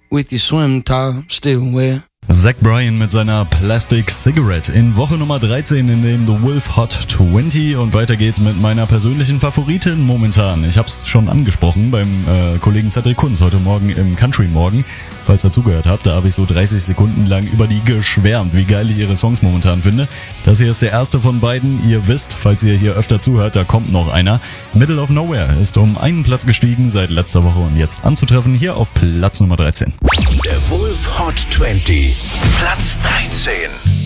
with your swim top still wet. Zach Bryan mit seiner Plastic Cigarette in Woche Nummer 13 in dem The Wolf Hot 20 und weiter geht's mit meiner persönlichen Favoritin momentan. Ich hab's schon angesprochen beim Kollegen Cedric Kunz heute Morgen im Country Morgen. Falls ihr zugehört habt, da habe ich so 30 Sekunden lang über die geschwärmt, wie geil ich ihre Songs momentan finde. Das hier ist der erste von beiden. Ihr wisst, falls ihr hier öfter zuhört, da kommt noch einer. Middle of Nowhere ist um einen Platz gestiegen seit letzter Woche und jetzt anzutreffen hier auf Platz Nummer 13. Der Wolf Hot 20, Platz 13.